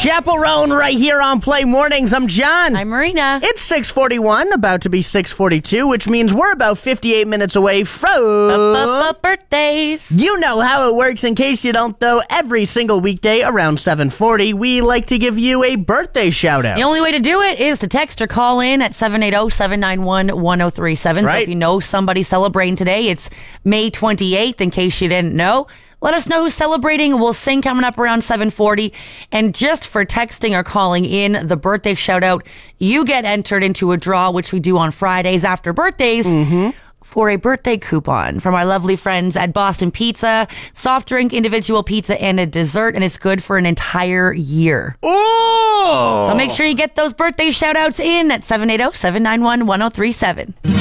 Chaperone right here on Play Mornings. I'm John. I'm Marina. It's 6:41, about to be 6:42, which means we're about 58 minutes away from... Birthdays. You know how it works. In case you don't, though, every single weekday around 7:40, we like to give you a birthday shout-out. The only way to do it is to text or call in at 780-791-1037. Right. So if you know somebody celebrating today, it's May 28th, in case you didn't know. Let us know who's celebrating. We'll sing coming up around 7:40. And just for texting or calling in the birthday shout out, you get entered into a draw, which we do on Fridays after birthdays, for a birthday coupon from our lovely friends at Boston Pizza. Soft drink, individual pizza, and a dessert. And it's good for an entire year. Oh! So make sure you get those birthday shout outs in at 780-791-1037.